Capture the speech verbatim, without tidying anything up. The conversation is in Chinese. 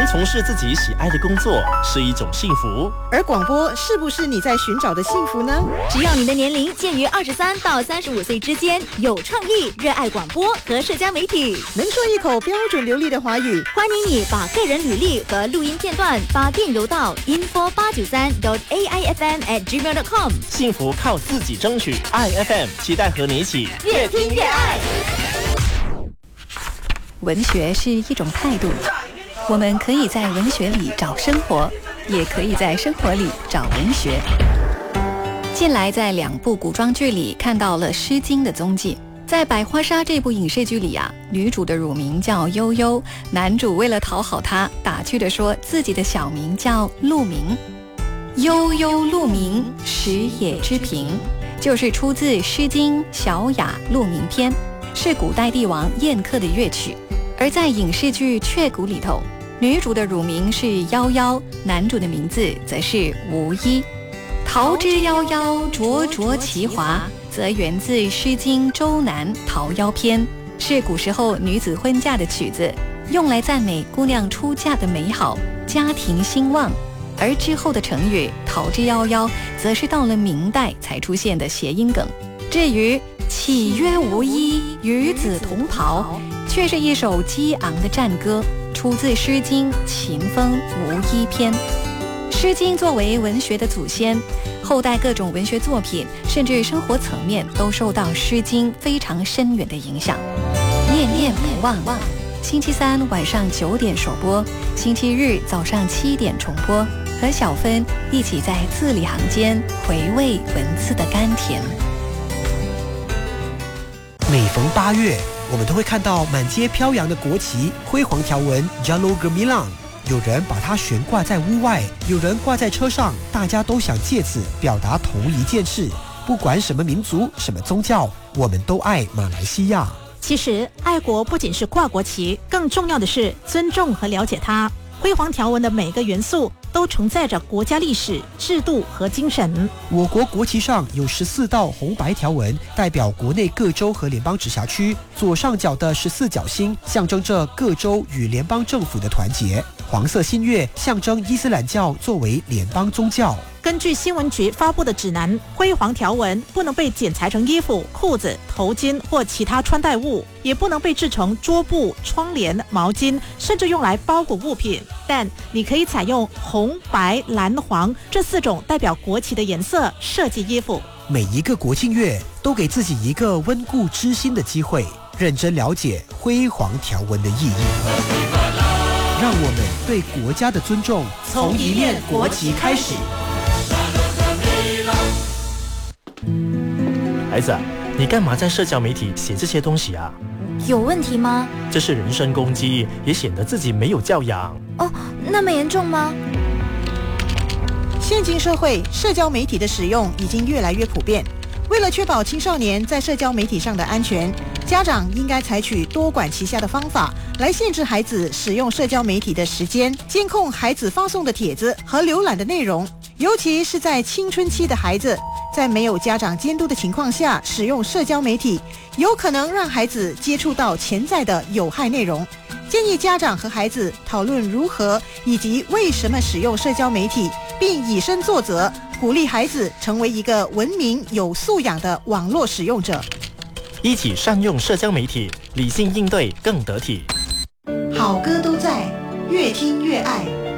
能从事自己喜爱的工作是一种幸福。 而广播是不是你在寻找的幸福呢？ 只要你的年龄介于二十三到三十五岁之间，有创意，热爱广播和社交媒体， 能说一口标准流利的华语， 欢迎你把个人履历和录音片段发电邮到 info 八九三 dot a i f m at gmail dot com。 幸福靠自己争取 ，I F M 期待和你一起越听越爱。 文学是一种态度，我们可以在文学里找生活，也可以在生活里找文学。近来在两部古装剧里看到了《诗经》的踪迹。在《百花杀》这部影视剧里啊，女主的乳名叫悠悠，男主为了讨好她，打趣地说自己的小名叫鹿鸣。悠悠鹿鸣，食野之苹，就是出自《诗经·小雅·鹿鸣篇》，是古代帝王宴客的乐曲。而在影视剧《雀谷》里头，女主的乳名是夭夭，男主的名字则是无衣。桃之夭夭，灼灼其华，则源自《诗经·周南·桃夭篇》，是古时候女子婚嫁的曲子，用来赞美姑娘出嫁的美好，家庭兴旺。而之后的成语桃之夭夭，则是到了明代才出现的谐音梗。至于岂曰无衣，与子同袍，却是一首激昂的战歌，出自《诗经·秦风·无衣篇》。《诗经》作为文学的祖先，后代各种文学作品甚至生活层面都受到《诗经》非常深远的影响。念念不忘，星期三晚上九点首播，星期日早上七点重播，和小芬一起在字里行间回味文字的甘甜。 每逢八月，我们都会看到满街飘扬的国旗，辉煌条纹 Jalur Gemilang， 有人把它悬挂在屋外，有人挂在车上，大家都想借此表达同一件事，不管什么民族、什么宗教，我们都爱马来西亚。 其实爱国不仅是挂国旗，更重要的是尊重和了解它。辉煌条纹的每个元素都承载着国家历史、制度和精神。 我国国旗上有十四道红白条纹，代表国内各州和联邦直辖区。左上角的十四角星象征着各州与联邦政府的团结。黄色新月象征伊斯兰教作为联邦宗教。 根据新闻局发布的指南，辉煌条纹不能被剪裁成衣服、裤子、头巾或其他穿戴物，也不能被制成桌布、窗帘、毛巾，甚至用来包裹物品。但你可以采用红、白、蓝、黄这四种代表国旗的颜色设计衣服。 每一个国庆月都给自己一个温故知新的机会，认真了解辉煌条纹的意义。让我们对国家的尊重从一面国旗开始。 孩子，你干嘛在社交媒体写这些东西啊？ 有问题吗？ 这是人身攻击，也显得自己没有教养。 哦，那么严重吗？ 现今社会，社交媒体的使用已经越来越普遍。为了确保青少年在社交媒体上的安全，家长应该采取多管齐下的方法来限制孩子使用社交媒体的时间，监控孩子发送的帖子和浏览的内容。尤其是在青春期的孩子，在没有家长监督的情况下使用社交媒体，有可能让孩子接触到潜在的有害内容。建议家长和孩子讨论如何以及为什么使用社交媒体，并以身作则，鼓励孩子成为一个文明有素养的网络使用者。 一起善用社交媒体，理性应对更得体。 好歌都在，越听越爱。